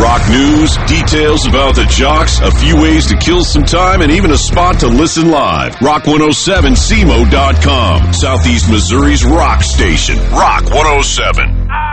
Rock news, details about the jocks, a few ways to kill some time, and even a spot to listen live. Rock107cmo.com, Southeast Missouri's rock station. Rock 107.